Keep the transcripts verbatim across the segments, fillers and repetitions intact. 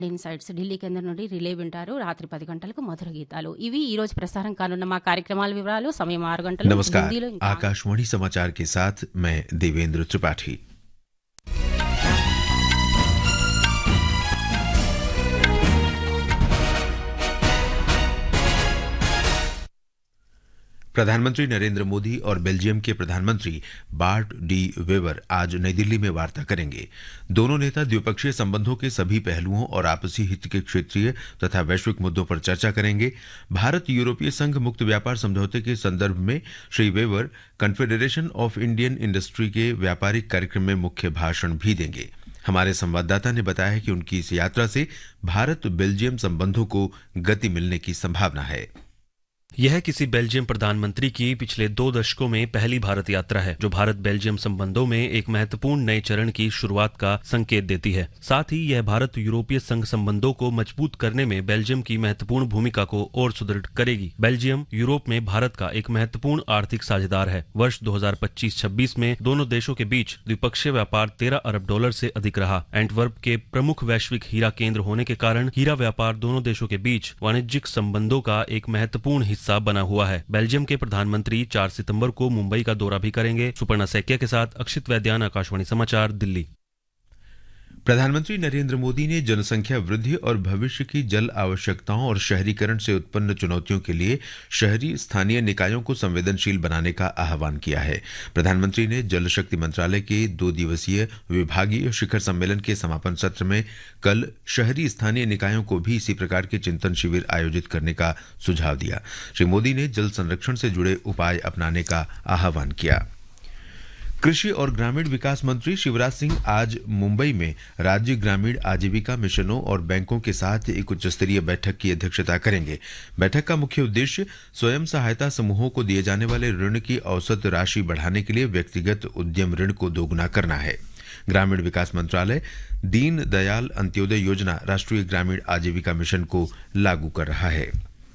Insights Delhi కేంద్రం నుండి relay వింటారు. రాత్రి పది గంటలకు మధుర గీతాలు. ఇవి ఈ రోజు ప్రసారం కానున్న మా కార్యక్రమాల వివరాలు. సమయం ఆరు గంటలు. नमस्कार, హిందీలో ఇంకా आकाशवाणी समाचार के साथ मैं देवेंद्र त्रिपाठी। प्रधानमंत्री नरेंद्र मोदी और बेल्जियम के प्रधानमंत्री बार्ट डी वेवर आज नई दिल्ली में वार्ता करेंगे। दोनों नेता द्विपक्षीय संबंधों के सभी पहलुओं और आपसी हित के क्षेत्रीय तथा वैश्विक मुद्दों पर चर्चा करेंगे। भारत यूरोपीय संघ मुक्त व्यापार समझौते के संदर्भ में Shri waiver confederation of Indian industry के व्यापारिक कार्यक्रम में मुख्य भाषण भी देंगे। हमारे संवाददाता ने बताया है कि उनकी इस यात्रा से भारत बेल्जियम संबंधों को गति मिलने की संभावना है। यह किसी बेल्जियम प्रधानमंत्री की पिछले दो दशकों में पहली भारत यात्रा है, जो भारत बेल्जियम संबंधों में एक महत्वपूर्ण नए चरण की शुरुआत का संकेत देती है। साथ ही यह भारत यूरोपीय संघ संबंधों को मजबूत करने में बेल्जियम की महत्वपूर्ण भूमिका को और सुदृढ़ करेगी। बेल्जियम यूरोप में भारत का एक महत्वपूर्ण आर्थिक साझेदार है। वर्ष दो हज़ार पच्चीस छब्बीस में दोनों देशों के बीच द्विपक्षीय व्यापार तेरह अरब डॉलर से अधिक रहा। एंटवर्प के प्रमुख वैश्विक हीरा केंद्र होने के कारण हीरा व्यापार दोनों देशों के बीच वाणिज्यिक संबंधों का एक महत्वपूर्ण हिस्सा बना हुआ है। बेल्जियम के प्रधानमंत्री चार सितंबर को मुंबई का दौरा भी करेंगे। सुपर्णा सैकिया के साथ अक्षित वैद्यान, आकाशवाणी समाचार, दिल्ली। प्रधानमंत्री नरेंद्र मोदी ने जनसंख्या वृद्धि और भविष्य की जल आवश्यकताओं और शहरीकरण से उत्पन्न चुनौतियों के लिए शहरी स्थानीय निकायों को संवेदनशील बनाने का आह्वान किया है। प्रधानमंत्री ने जल शक्ति मंत्रालय के दो दिवसीय विभागीय शिखर सम्मेलन के समापन सत्र में कल शहरी स्थानीय निकायों को भी इसी प्रकार के चिंतन शिविर आयोजित करने का सुझाव दिया। श्री मोदी ने जल संरक्षण से जुड़े उपाय अपनाने का आह्वान किया। कृषि और ग्रामीण विकास मंत्री शिवराज सिंह आज मुंबई में राज्य ग्रामीण आजीविका मिशनों और बैंकों के साथ एक उच्च स्तरीय बैठक की अध्यक्षता करेंगे। बैठक का मुख्य उद्देश्य स्वयं सहायता समूहों को दिए जाने वाले ऋण की औसत राशि बढ़ाने के लिए व्यक्तिगत उद्यम ऋण को दोगुना करना है। ग्रामीण विकास मंत्रालय दीन दयाल अंत्योदय योजना राष्ट्रीय ग्रामीण आजीविका मिशन को लागू कर रहा है।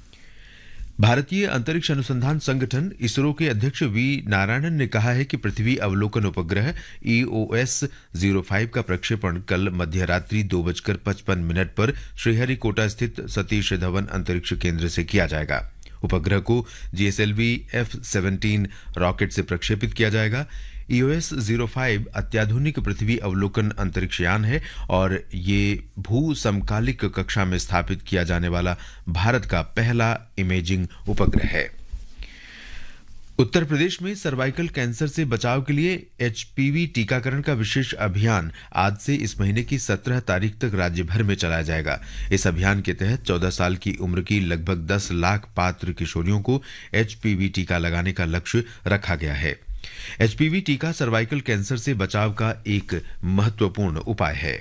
भारतीय अंतरिक्ष अनुसंधान संगठन इसरो के अध्यक्ष वी नारायणन ने कहा है कि पृथ्वी अवलोकन उपग्रह ई ओ एस ज़ीरो फाइव का प्रक्षेपण कल मध्य रात्रि दो बजकर पचपन मिनट पर श्रीहरिकोटा स्थित सतीश धवन अंतरिक्ष केंद्र से किया जाएगा। उपग्रह को G S L V F seventeen rocket से प्रक्षेपित किया जाएगा। ई ओ एस ज़ीरो फाइव अत्याधुनिक पृथ्वी अवलोकन अंतरिक्ष यान है और ये भू समकालिक कक्षा में स्थापित किया जाने वाला भारत का पहला इमेजिंग उपग्रह है। उत्तर प्रदेश में सर्वाइकल कैंसर से बचाव के लिए एच पी वी टीकाकरण का विशेष अभियान आज से इस महीने की सत्रह तारीख तक राज्य भर में चलाया जाएगा। इस अभियान के तहत चौदह साल की उम्र की लगभग दस लाख पात्र किशोरियों को एच पी वी टीका लगाने का लक्ष्य रखा गया है। एच पी वी टीका सर्वाइकल कैंसर से बचाव का एक महत्वपूर्ण उपाय है।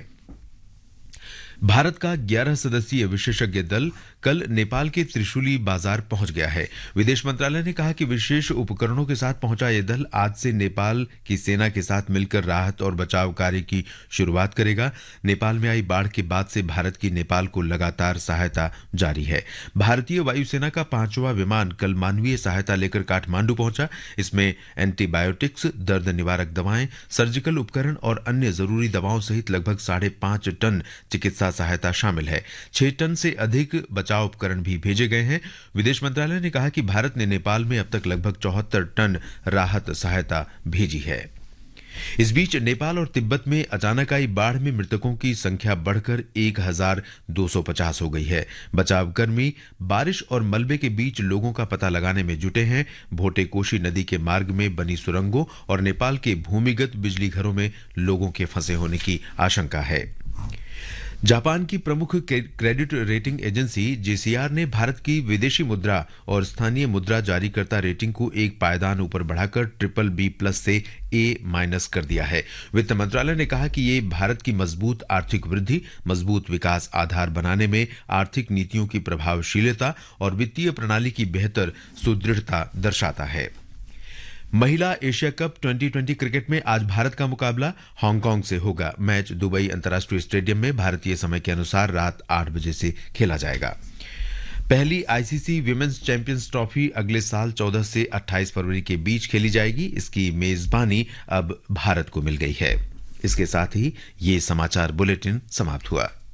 भारत का ग्यारह सदस्यीय विशेषज्ञ दल कल नेपाल के त्रिशूली बाजार पहुंच गया है। विदेश मंत्रालय ने कहा कि विशेष उपकरणों के साथ पहुंचा यह दल आज से नेपाल की सेना के साथ मिलकर राहत और बचाव कार्य की शुरुआत करेगा। नेपाल में आई बाढ़ के बाद से भारत की नेपाल को लगातार सहायता जारी है। भारतीय वायुसेना का पांचवां विमान कल मानवीय सहायता लेकर काठमांडू पहुंचा। इसमें एंटीबायोटिक्स, दर्द निवारक दवाएं, सर्जिकल उपकरण और अन्य जरूरी दवाओं सहित लगभग साढ़े पांच टन चिकित्सा सहायता शामिल है। छह टन से अधिक बचाव उपकरण भी भेजे गए हैं। विदेश मंत्रालय ने कहा कि भारत ने नेपाल में अब तक लगभग चौहत्तर टन राहत सहायता भेजी है। इस बीच नेपाल और तिब्बत में अचानक आई बाढ़ में मृतकों की संख्या बढ़कर एक हजार दो सौ पचास हो गई है। बचाव कर्मी बारिश और मलबे के बीच लोगों का पता लगाने में जुटे हैं। भोटे कोशी नदी के मार्ग में बनी सुरंगों और नेपाल के भूमिगत बिजली घरों में लोगों के फंसे होने की आशंका है। जापान की प्रमुख क्रेडिट रेटिंग एजेंसी जे सी आर ने भारत की विदेशी मुद्रा और स्थानीय मुद्रा जारीकर्ता रेटिंग को एक पायदान ऊपर बढ़ाकर ट्रिपल बी प्लस से ए माइनस कर दिया है। वित्त मंत्रालय ने कहा कि ये भारत की मजबूत आर्थिक वृद्धि, मजबूत विकास आधार बनाने में आर्थिक नीतियों की प्रभावशीलता और वित्तीय प्रणाली की बेहतर सुदृढ़ता दर्शाता है। महिला Asia cup twenty twenty cricket में आज भारत का मुकाबला हांगकांग से होगा। मैच दुबई अंतर्राष्ट्रीय स्टेडियम में भारतीय समय के अनुसार रात आठ बजे से खेला जाएगा। पहली आई सी सी विमेंस चैंपियंस ट्रॉफी अगले साल चौदह से अट्ठाईस फरवरी के बीच खेली जाएगी। इसकी मेजबानी अब भारत को मिल गई है। इसके साथ ही ये समाचार बुलेटिन समाप्त हुआ।